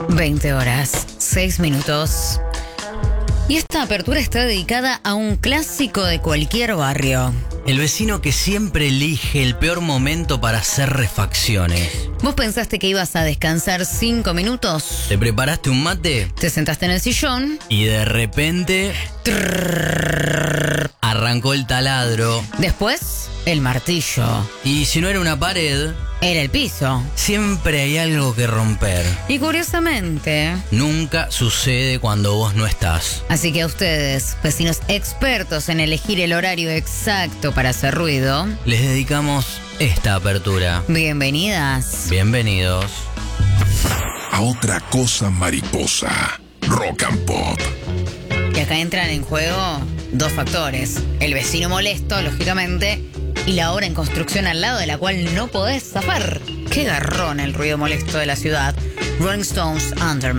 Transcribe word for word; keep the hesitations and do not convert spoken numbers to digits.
veinte horas, seis minutos. Y esta apertura está dedicada a un clásico de cualquier barrio. El vecino que siempre elige el peor momento para hacer refacciones. ¿Vos pensaste que ibas a descansar cinco minutos? ¿Te preparaste un mate? Te sentaste en el sillón. Y de repente... Trrr, arrancó el taladro. Después, el martillo. Y si no era una pared... Era el piso. Siempre hay algo que romper. Y curiosamente... Nunca sucede cuando vos no estás. Así que a ustedes, vecinos expertos en elegir el horario exacto para hacer ruido, les dedicamos esta apertura. Bienvenidas. Bienvenidos. A otra cosa mariposa. Rock and Pop. Y acá entran en juego dos factores. El vecino molesto, lógicamente, y la obra en construcción al lado de la cual no podés zafar. Qué garrón el ruido molesto de la ciudad. Rolling Stones, Under